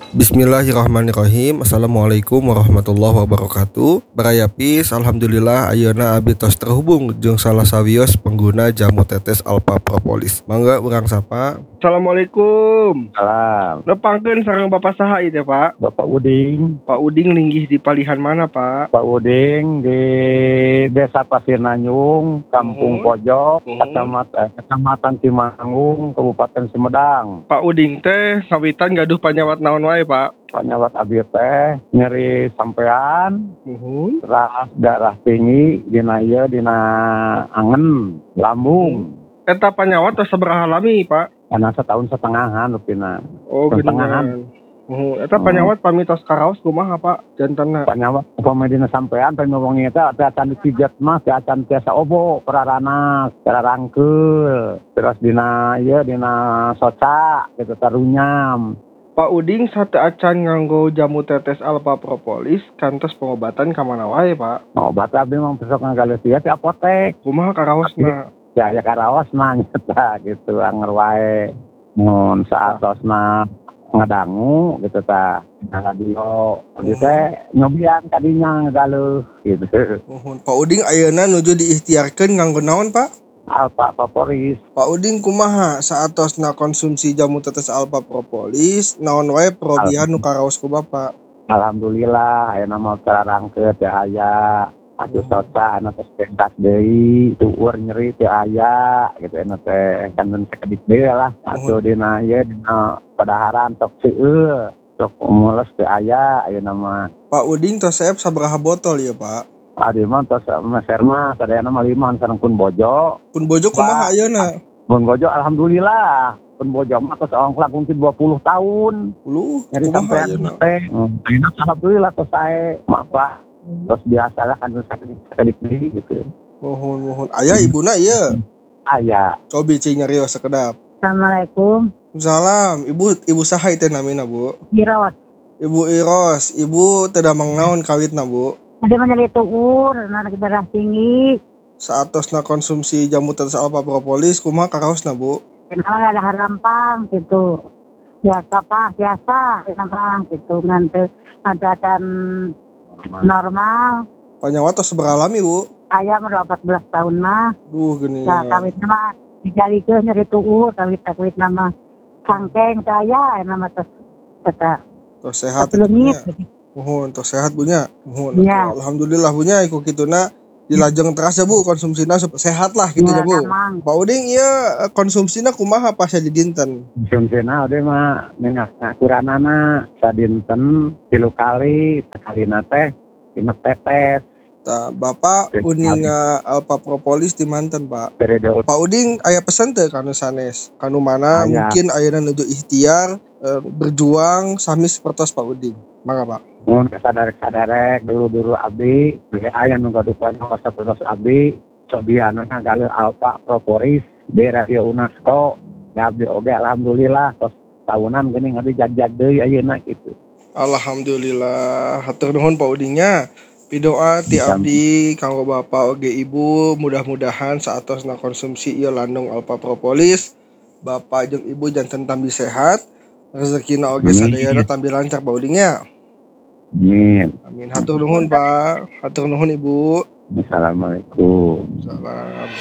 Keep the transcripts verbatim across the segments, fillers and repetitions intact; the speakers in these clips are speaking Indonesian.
Bismillahirrahmanirrahim. Assalamualaikum warahmatullahi wabarakatuh. Barayapis, alhamdulillah ayeuna abdi tos terhubung jeung salah sawios pengguna jamu tetes Alpha Propolis. Mangga urang sapa. Assalamualaikum. Salam. Nepangkeun sareng Bapak saha ieu, Pak? Bapak Uding. Pak Uding linggih di palihan mana, Pak? Pak Uding di Desa Pasir Nanyung, Kampung Hmm. Pojok, Hmm. Kecamatan, Kecamatan Timanggung, Kabupaten Sumedang. Pak Uding teh sawitan gaduh panyawat naon wae, Pak? Panyawat abdi teh nyeri sampean, Nuhun. ras darah tinggi dina ieu dina angen, lambung. Eta panyawat tos sabaraha lami, Pak? Karena setahun setengahan rupina. Oh, Setengahan. geuningan. Nuhun. Eta panyawat pamitos karaos kumaha, Pak? Jantanna. Panyawat upama dina sampean teh ngomong eta teh acan dipijet mah teh acan tiasa obo peraranas, cara rangkeul. Terus dina ieu dina soca gitu tarunyam. Pak Uding sate acan nganggo jamu tetes Alpha Propolis kantos pengobatan ka mana wae, Pak? Obat abdi mah besok ngagaleus ieu ti apotek. Kumaha karaosna? Ya ya karaos mah nyata gitu anger wae. Mun saatosna ngadangu gitu tah. Nah radio abdi teh nyobian kadinya ngagaleus gitu. Nuhun. Pak Uding ayeuna nuju diikhtiarkeun nganggo naon, Pak? Alpha Propolis. Pak Uding kumaha saatosna konsumsi jamu tetes Alpha Propolis naon wae perobihan nu karaos ku Bapak? Alhamdulillah ayeuna mah kararangkeun teh aya. Atuh soca anu teh pentas deui, tueur nyeri teh aya gitu anu teh kangen sakedik deui lah. Atuh dina ieu dina padaharan tok seueur, tok mules teh aya ayeuna mah. Pak Uding tos saep sabaraha botol ya, Pak? Adi mah tos meser mah sadayana mah lima sareng pun bojo. Pun bojo kumaha ayeuna? Pun bojo alhamdulillah. Pun bojo mah tos ong lakung dua puluh tahun. Lu Nyeri kumaha sampean ayeuna? teh. Ayeuna alhamdulillah tos sae. Maaf terus biasa lah kan sakedik deui gitu. Nuhun nuhun. Aya ibuna ieu. Aya. Cobi cing nyarios sakedap. Assalamualaikum. Salam, Ibu Ibu saha teh namina, Bu? Girawat. Ibu Iros, Ibu teu damang naon kawitna, Bu? Ada menjadi tuur, anak darah tinggi. Saatosna konsumsi jamu tetes Alpha Propolis kumaha karaosna, Bu? Kenal ada harampang gitu. Biasa pak, biasa harampang gitu. Nanti ada dan normal. Panyawat tos sabaraha lami, Bu? Ayam udah empat belas tahun mah. Duh geuning. Ya kawit nama dijalikeun nyeri tuur, kawit kawit nama sangkeng saya nama tos kata. Tos sehat Sebelumnya atunya. Nuhun, tos sehat bunya. Nuhun. Iya. Alhamdulillah bunya iku kituna dilajeng teras ya, Bu, konsumsina sup- sehat lah gitu ya, ya, Bu. namang. Pak Uding ieu konsumsina kumaha pas di dinten? Konsumsina ode mah minyak akuranana sadinten tilu kali, sakalina teh lima tetes. Tah, Bapak Uding Alpha Propolis di manten, Pak. Periode Pak Uding aya pesen teu kanu sanes? Kanu mana Aya. mungkin ayeuna nuju ikhtiar eh, berjuang sami sapertos Pak Uding. Mangga, Pak. mun sadarek-sadarek dulu-dulu abdi, aya nu gaduhan ka sapertos abdi, cobiana ngagaleus Alpha Propolis di Radio UNESCO. Ya abdi oge alhamdulillah tos tahunan geuning abdi jag-jag deui ayeuna kitu. Alhamdulillah, hatur nuhun Pak Udingnya. Pidoa ti abdi kanggo Bapak oge Ibu, mudah-mudahan saatosna konsumsi ieu landung Alpha Propolis, Bapak jeung Ibu janten tambi sehat, rezekina oge Amin. sadayana tambi lancar Pak Udingnya. Amin. Amin. Hatur nuhun Pak, hatur nuhun Ibu. Assalamualaikum. Salam.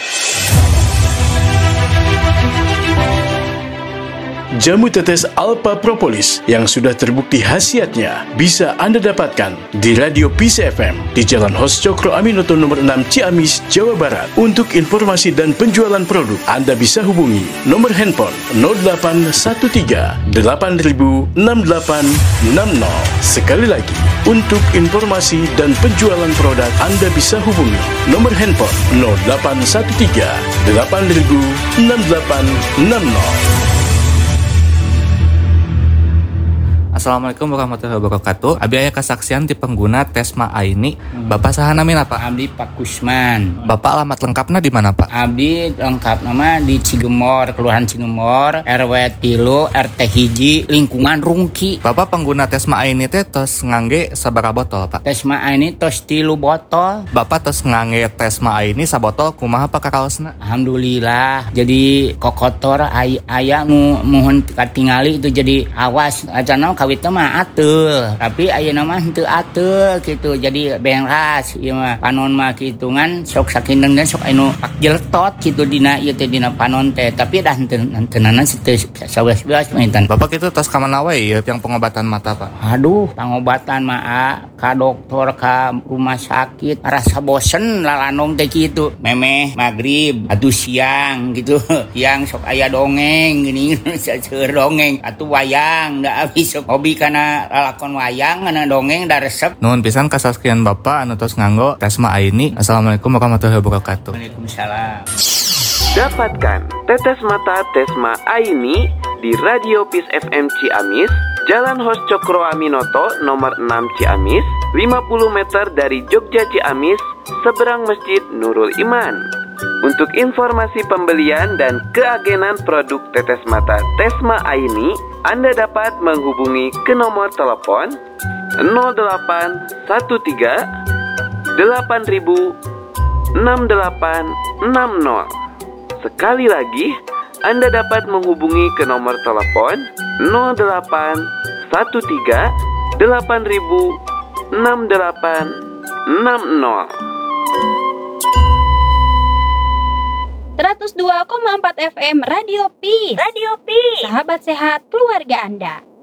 Jamu tetes Alpha Propolis yang sudah terbukti khasiatnya bisa Anda dapatkan di Radio Peace F M di Jalan Hos Cokro Aminoto nomor enam Ciamis, Jawa Barat. Untuk informasi dan penjualan produk, Anda bisa hubungi nomor handphone nol delapan satu tiga delapan nol enam delapan enam nol. Sekali lagi, untuk informasi dan penjualan produk, Anda bisa hubungi nomor handphone nol delapan satu tiga delapan nol enam delapan enam nol. Assalamualaikum warahmatullahi wabarakatuh. Abi aya kesaksian di pengguna Tesma Aini. Bapak saha namina, Pak? Abdi Pak Kusman. Bapak alamat lengkapnya di mana, Pak? Abdi lengkap nama di Cigemor, Kelurahan Cigemor, R W tilu, R T hiji, lingkungan Rungki. Bapak pengguna Tesma Aini teh tos ngangge sabaraha botol, Pak? Tesma ini tos tilu botol. Bapak tos ngangge Tesma Aini sabotol kumaha Pak kakaosna? Alhamdulillah. Jadi kokotor ay aya nu mohon katingali itu jadi awas. Acanna kawin sawit mah atul, tapi ayeuna mah henteu atul gitu. Jadi beras ieu mah panon mah kitu ngan sok sakinten dan sok anu jeltot gitu dina ieu teh dina panon teh, tapi dah henteu henteunanan teu sawelas mah intan. Bapak itu tos kamana wae ya yang pengobatan mata, Pak? Aduh, pengobatan mah ah, ka dokter ka rumah sakit rasa bosen lalanong teh kitu. Memeh magrib atuh siang gitu. Siang sok aya dongeng gini seueur dongeng atuh wayang da abis sok hobi kana lalakon wayang kana dongeng da resep. Nuhun pisan kasaskian Bapak anu tos nganggo Tesma Aini. Assalamualaikum warahmatullahi wabarakatuh. Waalaikumsalam. Dapatkan tetes mata Tesma Aini di Radio Peace F M Ciamis, Jalan Hos Cokro Aminoto nomor enam Ciamis, lima puluh meter dari Jogja Ciamis, seberang Masjid Nurul Iman. Untuk informasi pembelian dan keagenan produk tetes mata Tesma Aini, Anda dapat menghubungi ke nomor telepon nol delapan satu tiga delapan ribu enam delapan enam nol. Sekali lagi, Anda dapat menghubungi ke nomor telepon nol delapan satu tiga delapan ribu enam delapan enam nol. seratus dua koma empat F M Radio Peace. Radio Peace. Sahabat sehat keluarga Anda.